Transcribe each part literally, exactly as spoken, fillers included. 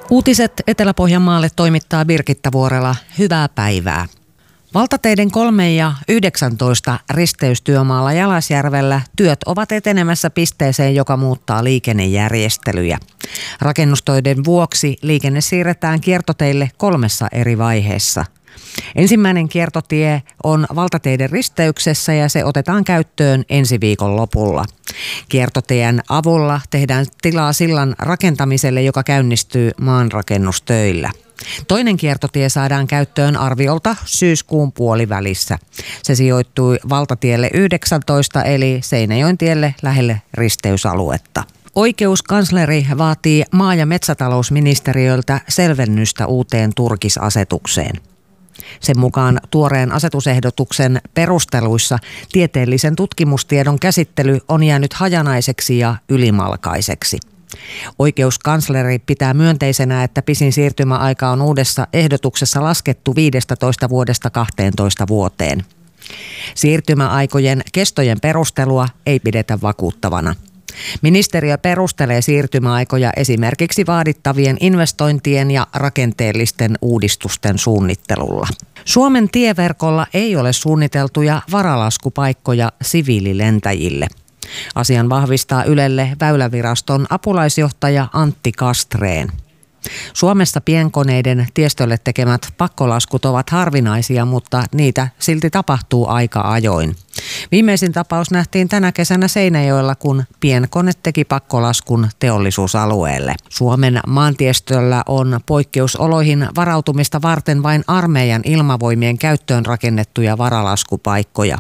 Uutiset Etelä-Pohjanmaalle toimittaa Birgitta Vuorela. Hyvää päivää. Valtateiden kolme ja yhdeksäntoista risteystyömaalla Jalasjärvellä työt ovat etenemässä pisteeseen, joka muuttaa liikennejärjestelyjä. Rakennustöiden vuoksi liikenne siirretään kiertoteille kolmessa eri vaiheessa. Ensimmäinen kiertotie on valtateiden risteyksessä ja se otetaan käyttöön ensi viikon lopulla. Kiertotien avulla tehdään tilaa sillan rakentamiselle, joka käynnistyy maanrakennustöillä. Toinen kiertotie saadaan käyttöön arviolta syyskuun puolivälissä. Se sijoittui valtatielle yhdeksäntoista eli Seinäjoentielle lähelle risteysaluetta. Oikeuskansleri vaatii maa- ja metsätalousministeriöltä selvennystä uuteen turkisasetukseen. Sen mukaan tuoreen asetusehdotuksen perusteluissa tieteellisen tutkimustiedon käsittely on jäänyt hajanaiseksi ja ylimalkaiseksi. Oikeuskansleri pitää myönteisenä, että pisin siirtymäaika on uudessa ehdotuksessa laskettu viidestätoista vuodesta kahteentoista vuoteen. Siirtymäaikojen kestojen perustelua ei pidetä vakuuttavana. Ministeriö perustelee siirtymäaikoja esimerkiksi vaadittavien investointien ja rakenteellisten uudistusten suunnittelulla. Suomen tieverkolla ei ole suunniteltuja varalaskupaikkoja siviililentäjille. Asian vahvistaa Ylelle Väyläviraston apulaisjohtaja Antti Kastreen. Suomessa pienkoneiden tiestölle tekemät pakkolaskut ovat harvinaisia, mutta niitä silti tapahtuu aika ajoin. Viimeisin tapaus nähtiin tänä kesänä Seinäjoella, kun pienkone teki pakkolaskun teollisuusalueelle. Suomen maantiestöllä on poikkeusoloihin varautumista varten vain armeijan ilmavoimien käyttöön rakennettuja varalaskupaikkoja.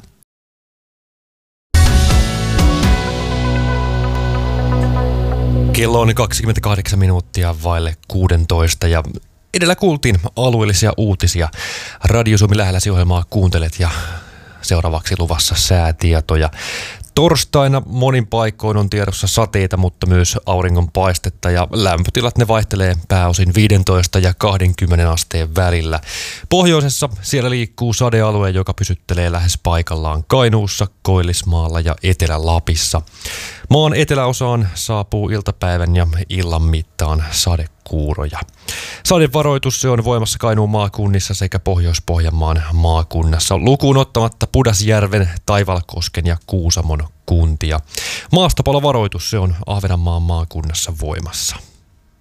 Kello on kaksikymmentäkahdeksan minuuttia vaille kuusitoista ja edellä kuultiin alueellisia uutisia. Radio Suomi lähelläsi ohjelmaa kuuntelet ja seuraavaksi luvassa säätietoja. Torstaina monin paikoin on tiedossa sateita, mutta myös auringonpaistetta ja lämpötilat ne vaihtelee pääosin viisitoista ja kaksikymmentä asteen välillä. Pohjoisessa siellä liikkuu sadealue, joka pysyttelee lähes paikallaan Kainuussa, Koillismaalla ja Etelä-Lapissa. Maan eteläosaan saapuu iltapäivän ja illan mittaan sadekuuroja. Sadevaroitus se on voimassa Kainuun maakunnissa sekä Pohjois-Pohjanmaan maakunnassa, lukuun ottamatta Pudasjärven, Taivalkosken ja Kuusamon kuntia. Maastopalovaroitus se on Ahvenanmaan maakunnassa voimassa.